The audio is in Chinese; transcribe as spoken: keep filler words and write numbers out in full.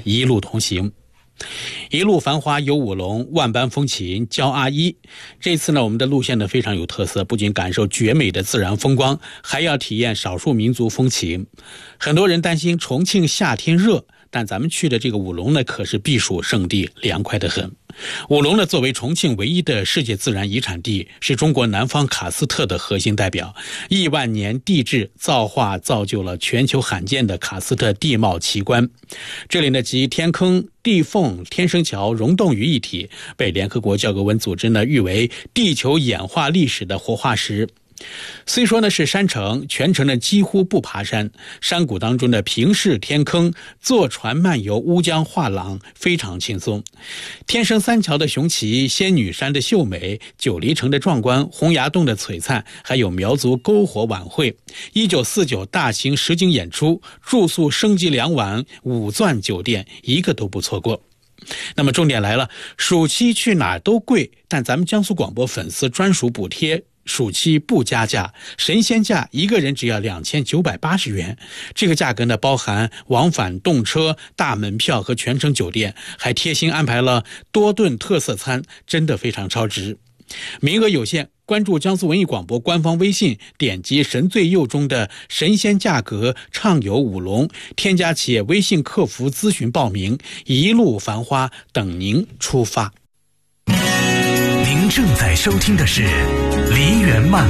一路同行。一路繁华有舞龙，万般风情教阿依。这次呢，我们的路线呢非常有特色，不仅感受绝美的自然风光，还要体验少数民族风情。很多人担心重庆夏天热，但咱们去的这个舞龙呢，可是避暑胜地，凉快得很。舞龙呢，作为重庆唯一的世界自然遗产地，是中国南方喀斯特的核心代表。亿万年地质造化造就了全球罕见的喀斯特地貌奇观。这里呢，集天坑、地缝、天生桥溶洞于一体，被联合国教科文组织呢誉为地球演化历史的活化石。虽说呢是山城，全程呢几乎不爬山，山谷当中的平视天坑，坐船漫游乌江画廊，非常轻松。天生三桥的雄奇，仙女山的秀美，九黎城的壮观，洪崖洞的璀璨，还有苗族篝火晚会，一九四九大型实景演出，住宿升级两晚五钻酒店，一个都不错过。那么重点来了，暑期去哪儿都贵，但咱们江苏广播粉丝专属补贴，暑期不加价，神仙价，一个人只要两千九百八十元。这个价格呢，包含往返动车、大门票和全程酒店，还贴心安排了多顿特色餐，真的非常超值。名额有限，关注江苏文艺广播官方微信，点击神最右中的神仙价格畅游舞龙，添加企业微信客服咨询报名，一路繁花等您出发。 您正在收听的是梨园漫